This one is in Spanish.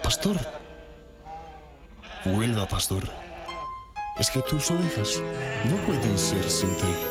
Pastor. Vuelva, pastor. Es que tus ovejas no pueden ser sin ti.